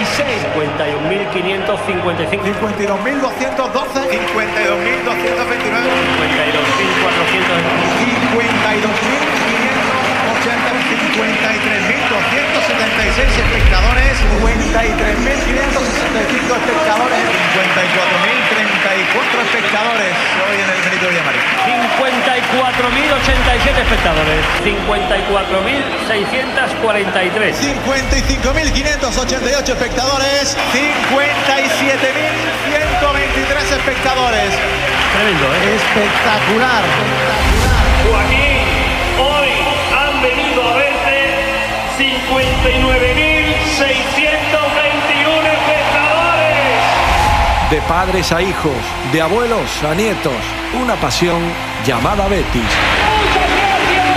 51.555. 52.212. 52.229. 53.276 espectadores. 53.565 espectadores. 54.034 espectadores hoy en el Benito Villamarín. 54.087 espectadores. 54.643. 55.588 espectadores. 57.123 espectadores. Tremendo, ¿eh? Espectacular. Joaquín, hoy han venido a verte 59.621 espectadores. De padres a hijos, de abuelos a nietos, una pasión llamada Betis.